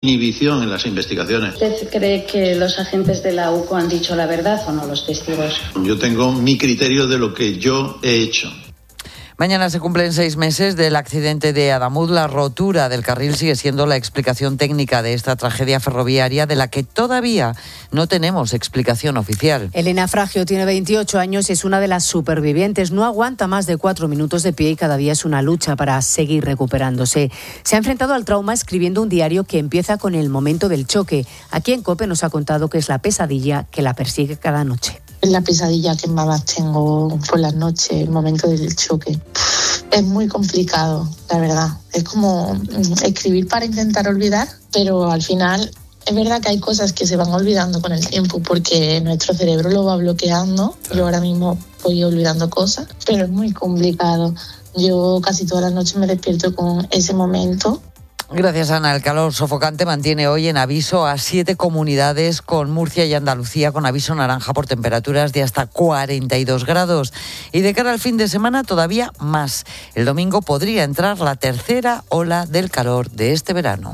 inhibición en las investigaciones. ¿Usted cree que los agentes de la UCO han dicho la verdad o no, los testigos? Yo tengo mi criterio de lo que yo he hecho. Mañana se cumplen 6 meses del accidente de Adamuz. La rotura del carril sigue siendo la explicación técnica de esta tragedia ferroviaria de la que todavía no tenemos explicación oficial. Elena Fragio tiene 28 años y es una de las supervivientes. No aguanta más de 4 minutos de pie y cada día es una lucha para seguir recuperándose. Se ha enfrentado al trauma escribiendo un diario que empieza con el momento del choque. Aquí en COPE nos ha contado que es la pesadilla que la persigue cada noche. Es la pesadilla que más tengo por las noches, el momento del choque. Es muy complicado, la verdad. Es como escribir para intentar olvidar, pero al final es verdad que hay cosas que se van olvidando con el tiempo porque nuestro cerebro lo va bloqueando. Yo ahora mismo voy olvidando cosas, pero es muy complicado. Yo casi todas las noches me despierto con ese momento. Gracias, Ana. El calor sofocante mantiene hoy en aviso a 7 comunidades, con Murcia y Andalucía con aviso naranja por temperaturas de hasta 42 grados. Y de cara al fin de semana todavía más. El domingo podría entrar la tercera ola del calor de este verano.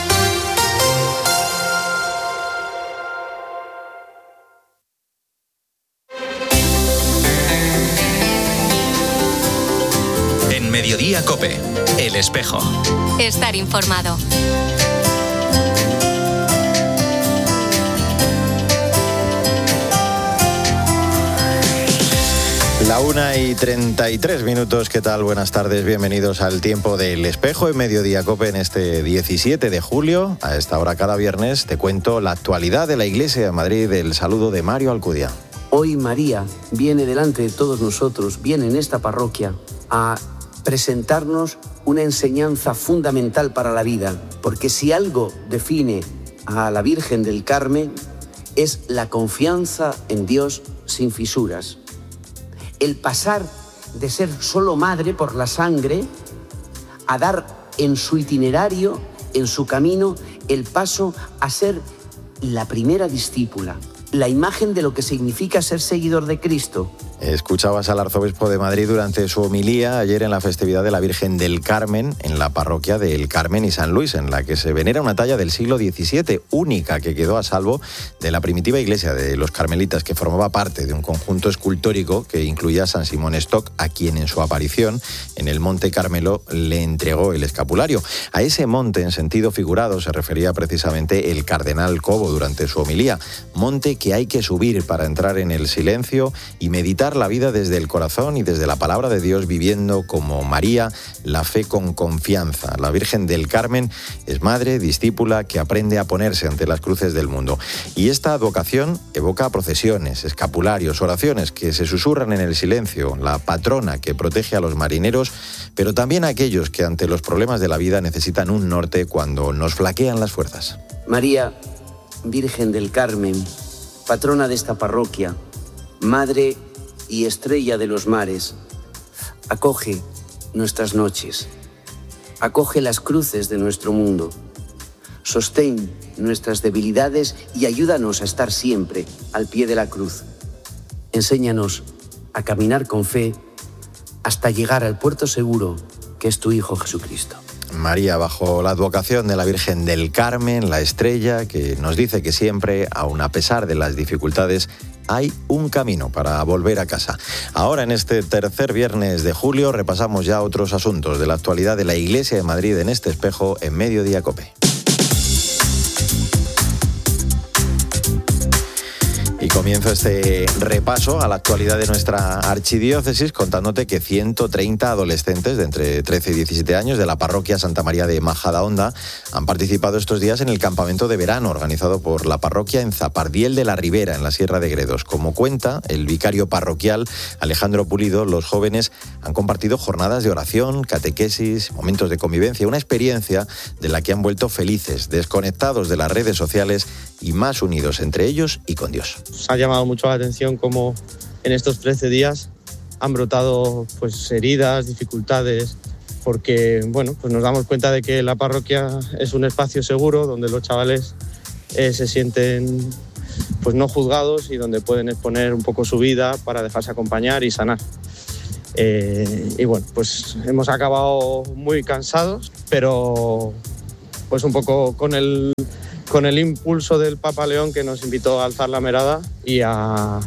En Mediodía COPE, El Espejo. Estar informado. La 1:33. ¿Qué tal? Buenas tardes, bienvenidos al tiempo del Espejo en Mediodía COPE en este 17 de julio. A esta hora cada viernes te cuento la actualidad de la Iglesia de Madrid. El saludo de Mario Alcudia. Hoy María viene delante de todos nosotros, viene en esta parroquia a presentarnos una enseñanza fundamental para la vida, porque si algo define a la Virgen del Carmen es la confianza en Dios sin fisuras. El pasar de ser solo madre por la sangre a dar en su itinerario, en su camino, el paso a ser la primera discípula, la imagen de lo que significa ser seguidor de Cristo. Escuchabas al arzobispo de Madrid durante su homilía ayer en la festividad de la Virgen del Carmen en la parroquia del Carmen y San Luis, en la que se venera una talla del siglo XVII, única que quedó a salvo de la primitiva iglesia de los carmelitas, que formaba parte de un conjunto escultórico que incluía a San Simón Stock, a quien en su aparición en el Monte Carmelo le entregó el escapulario. A ese monte, en sentido figurado, se refería precisamente el cardenal Cobo durante su homilía, monte que hay que subir para entrar en el silencio y meditar la vida desde el corazón y desde la palabra de Dios, viviendo como María la fe con confianza. La Virgen del Carmen es madre, discípula, que aprende a ponerse ante las cruces del mundo. Y esta advocación evoca procesiones, escapularios, oraciones que se susurran en el silencio, la patrona que protege a los marineros, pero también a aquellos que ante los problemas de la vida necesitan un norte cuando nos flaquean las fuerzas. María, Virgen del Carmen, patrona de esta parroquia, madre y estrella de los mares, acoge nuestras noches, acoge las cruces de nuestro mundo, sostén nuestras debilidades y ayúdanos a estar siempre al pie de la cruz. Enséñanos a caminar con fe hasta llegar al puerto seguro que es tu Hijo Jesucristo. María, bajo la advocación de la Virgen del Carmen, la estrella, que nos dice que siempre, aun a pesar de las dificultades, hay un camino para volver a casa. Ahora, en este tercer viernes de julio, repasamos ya otros asuntos de la actualidad de la Iglesia de Madrid en este Espejo en Mediodía COPE. Y comienzo este repaso a la actualidad de nuestra archidiócesis contándote que 130 adolescentes de entre 13 y 17 años de la parroquia Santa María de Majadahonda han participado estos días en el campamento de verano organizado por la parroquia en Zapardiel de la Ribera, en la Sierra de Gredos. Como cuenta el vicario parroquial Alejandro Pulido, los jóvenes han compartido jornadas de oración, catequesis, momentos de convivencia, una experiencia de la que han vuelto felices, desconectados de las redes sociales y más unidos entre ellos y con Dios. Ha llamado mucho la atención cómo en estos 13 días han brotado heridas, dificultades, porque pues nos damos cuenta de que la parroquia es un espacio seguro donde los chavales se sienten no juzgados y donde pueden exponer un poco su vida para dejarse acompañar y sanar. Hemos acabado muy cansados, pero pues un poco con el impulso del Papa León, que nos invitó a alzar la mirada y a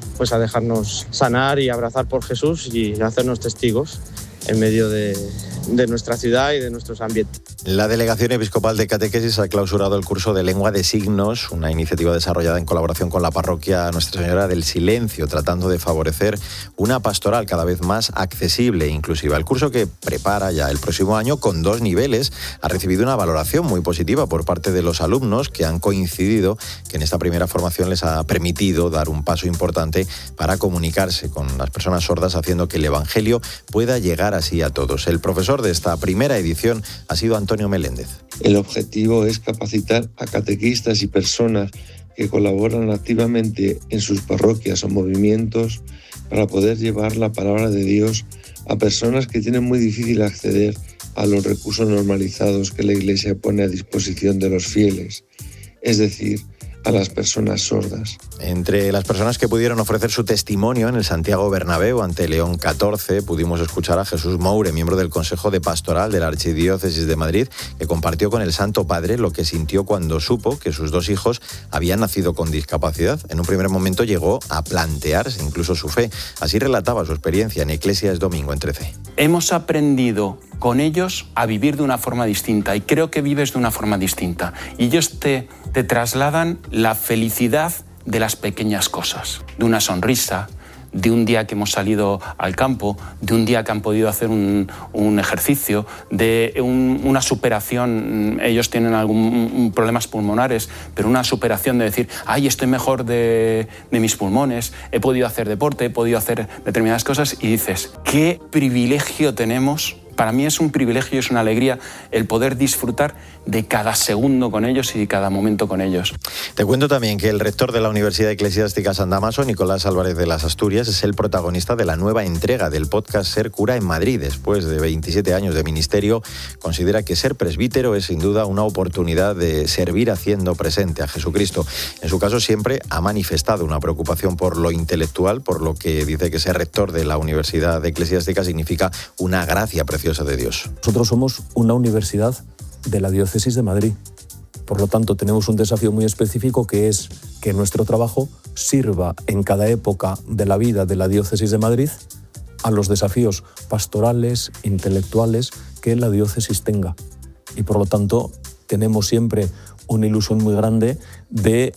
dejarnos sanar y abrazar por Jesús y hacernos testigos en medio de nuestra ciudad y de nuestros ambientes. La Delegación Episcopal de Catequesis ha clausurado el curso de Lengua de Signos, una iniciativa desarrollada en colaboración con la parroquia Nuestra Señora del Silencio, tratando de favorecer una pastoral cada vez más accesible e inclusiva. El curso, que prepara ya el próximo año con 2 niveles, ha recibido una valoración muy positiva por parte de los alumnos, que han coincidido que en esta primera formación les ha permitido dar un paso importante para comunicarse con las personas sordas, haciendo que el Evangelio pueda llegar así a todos. El profesor de esta primera edición ha sido Antonio Meléndez. El objetivo es capacitar a catequistas y personas que colaboran activamente en sus parroquias o movimientos para poder llevar la palabra de Dios a personas que tienen muy difícil acceder a los recursos normalizados que la Iglesia pone a disposición de los fieles, es decir, a las personas sordas. Entre las personas que pudieron ofrecer su testimonio en el Santiago Bernabéu ante León XIV, pudimos escuchar a Jesús Moure, miembro del Consejo de Pastoral de la Archidiócesis de Madrid, que compartió con el Santo Padre lo que sintió cuando supo que sus 2 hijos habían nacido con discapacidad. En un primer momento llegó a plantearse incluso su fe. Así relataba su experiencia en Eclesia es Domingo en 13. Hemos aprendido con ellos a vivir de una forma distinta, y creo que vives de una forma distinta. Y ellos te trasladan la felicidad de las pequeñas cosas, de una sonrisa, de un día que hemos salido al campo, de un día que han podido hacer un ejercicio, de una superación. Ellos tienen problemas pulmonares, pero una superación de decir, ay, estoy mejor de mis pulmones, he podido hacer deporte, he podido hacer determinadas cosas, y dices, qué privilegio tenemos. Para mí es un privilegio y es una alegría el poder disfrutar de cada segundo con ellos y de cada momento con ellos. Te cuento también que el rector de la Universidad Eclesiástica San Damaso, Nicolás Álvarez de las Asturias, es el protagonista de la nueva entrega del podcast Ser Cura en Madrid. Después de 27 años de ministerio, considera que ser presbítero es sin duda una oportunidad de servir haciendo presente a Jesucristo. En su caso, siempre ha manifestado una preocupación por lo intelectual, por lo que dice que ser rector de la Universidad Eclesiástica significa una gracia preciosa de Dios. Nosotros somos una universidad de la Diócesis de Madrid. Por lo tanto, tenemos un desafío muy específico, que es que nuestro trabajo sirva en cada época de la vida de la Diócesis de Madrid a los desafíos pastorales, intelectuales que la diócesis tenga. Y por lo tanto, tenemos siempre una ilusión muy grande de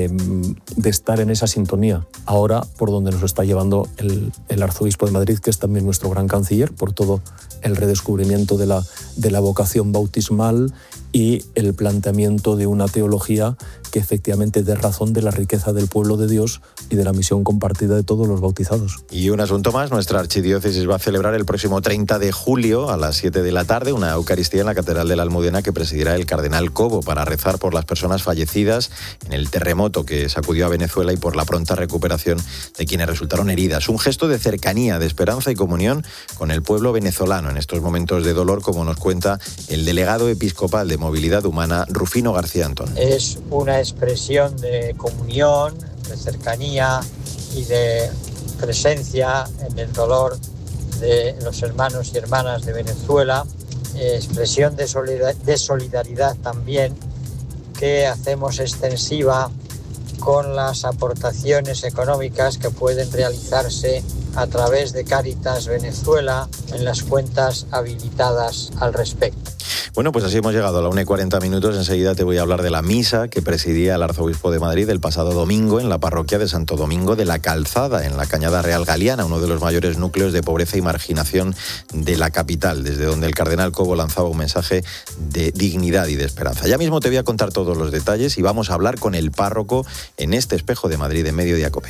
estar en esa sintonía. Ahora, por donde nos está llevando el arzobispo de Madrid, que es también nuestro gran canciller, por todo el redescubrimiento de la vocación bautismal y el planteamiento de una teología que efectivamente dé razón de la riqueza del pueblo de Dios y de la misión compartida de todos los bautizados. Y un asunto más, nuestra archidiócesis va a celebrar el próximo 30 de julio a las 7 de la tarde una Eucaristía en la Catedral de la Almudena, que presidirá el cardenal Cobo, para rezar por las personas fallecidas en el terremoto que sacudió a Venezuela y por la pronta recuperación de quienes resultaron heridas. Un gesto de cercanía, de esperanza y comunión con el pueblo venezolano en estos momentos de dolor, como nos cuenta el delegado episcopal de Movilidad Humana, Rufino García Antón. Es una expresión de comunión, de cercanía y de presencia en el dolor de los hermanos y hermanas de Venezuela, expresión de solidaridad también que hacemos extensiva con las aportaciones económicas que pueden realizarse a través de Cáritas Venezuela en las cuentas habilitadas al respecto. Bueno, pues así hemos llegado a la 1:40. Enseguida te voy a hablar de la misa que presidía el arzobispo de Madrid el pasado domingo en la parroquia de Santo Domingo de la Calzada, en la Cañada Real Galiana, uno de los mayores núcleos de pobreza y marginación de la capital, desde donde el cardenal Cobo lanzaba un mensaje de dignidad y de esperanza. Ya mismo te voy a contar todos los detalles y vamos a hablar con el párroco en este Espejo de Madrid en Mediodía COPE.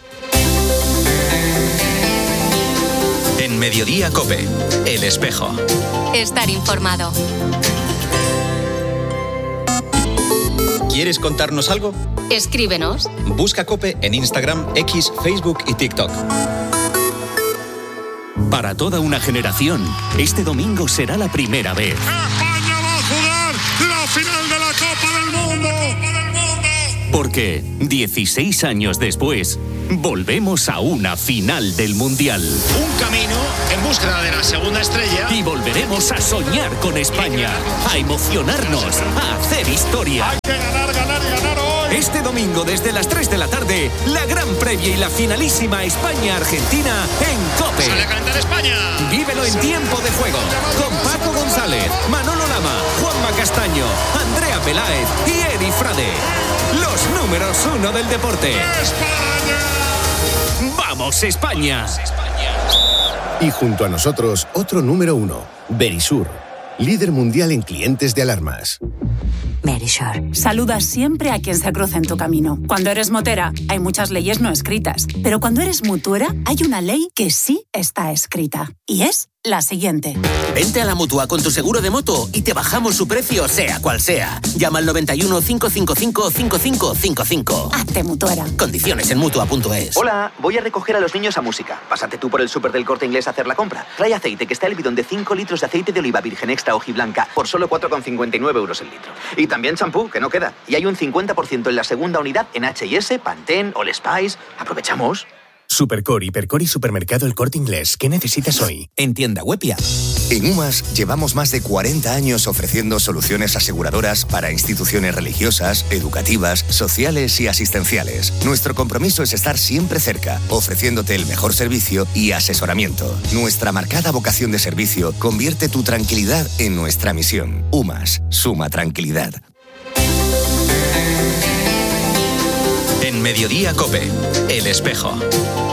En Mediodía COPE, El Espejo. Estar informado. ¿Quieres contarnos algo? Escríbenos. Busca COPE en Instagram, X, Facebook y TikTok. Para toda una generación, este domingo será la primera vez. España va a jugar la final de la Copa del Mundo. Porque 16 años después, Volvemos a una final del Mundial. Un camino en búsqueda de la segunda estrella. Y volveremos a soñar con España, a emocionarnos, a hacer historia. Hay que ganar, ganar y ganar hoy. Este domingo desde las 3 de la tarde, la gran previa y la finalísima España-Argentina en COPE. ¡Sale a cantar España! Vívelo en tiempo de juego con Paco González, Manolo Lama, Juanma Castaño, Andrea Peláez y Eri Frade. Los números 1 del deporte. ¡España! ¡Vamos, España! Y junto a nosotros, otro número 1, Verisur, líder mundial en clientes de alarmas. Verisur. Saluda siempre a quien se cruza en tu camino. Cuando eres motera, hay muchas leyes no escritas. Pero cuando eres mutuera, hay una ley que sí está escrita. Y es la siguiente. Vente a la Mutua con tu seguro de moto y te bajamos su precio sea cual sea. Llama al 91 555 5555. Hazte mutuera. Condiciones en Mutua.es. Hola, voy a recoger a los niños a música. Pásate tú por el súper del Corte Inglés a hacer la compra. Trae aceite, que está el bidón de 5 litros de aceite de oliva virgen extra hojiblanca por solo 4,59 euros el litro. Y también champú, que no queda. Y hay un 50% en la segunda unidad en H&S, Pantene, All Spice. Aprovechamos. Supercor, Hipercor y Supermercado El Corte Inglés. ¿Qué necesitas hoy? En tienda web y app. En UMAS llevamos más de 40 años ofreciendo soluciones aseguradoras para instituciones religiosas, educativas, sociales y asistenciales. Nuestro compromiso es estar siempre cerca, ofreciéndote el mejor servicio y asesoramiento. Nuestra marcada vocación de servicio convierte tu tranquilidad en nuestra misión. UMAS, suma tranquilidad. En Mediodía COPE, El Espejo.